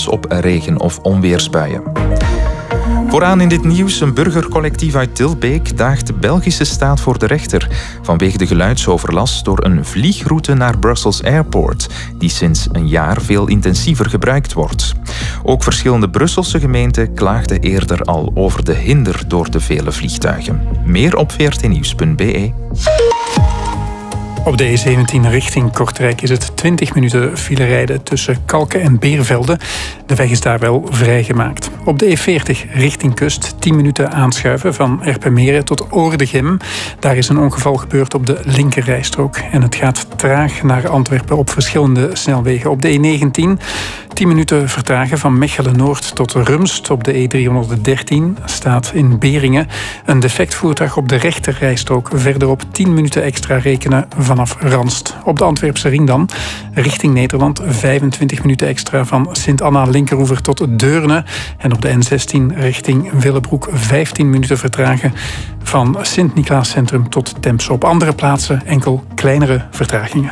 kans op regen- of onweersbuien. Vooraan in dit nieuws, een burgercollectief uit Tilbeek daagt de Belgische staat voor de rechter vanwege de geluidsoverlast door een vliegroute naar Brussels Airport, die sinds een jaar veel intensiever gebruikt wordt. Ook verschillende Brusselse gemeenten klaagden eerder al over de hinder door de vele vliegtuigen. Meer op vrtnieuws.be. Op de E17 richting Kortrijk is het 20 minuten file rijden tussen Kalken en Beervelde. De weg is daar wel vrijgemaakt. Op de E40 richting kust 10 minuten aanschuiven van Erpenmeren tot Oordegem. Daar is een ongeval gebeurd op de linkerrijstrook. En het gaat traag naar Antwerpen op verschillende snelwegen. Op de E19 10 minuten vertragen van Mechelen-Noord tot Rumst. Op de E313 staat in Beringen een defect voertuig op de rechterrijstrook. Verderop 10 minuten extra rekenen vanaf Ranst. Op de Antwerpse ring dan, richting Nederland, 25 minuten extra van Sint-Anna-Linkeroever tot Deurne. En op de N16 richting Willebroek 15 minuten vertragen van Sint-Niklaas Centrum tot Temse. Op andere plaatsen enkel kleinere vertragingen.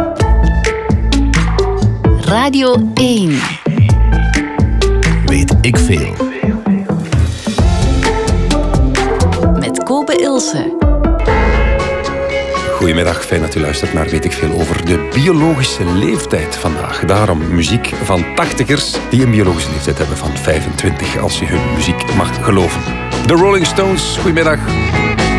Radio 1. Weet ik veel. Met Kobe Ilse. Goedemiddag, fijn dat u luistert naar Weet ik veel over de biologische leeftijd vandaag. Daarom muziek van 80ers die een biologische leeftijd hebben van 25, als je hun muziek mag geloven. De Rolling Stones, goedemiddag.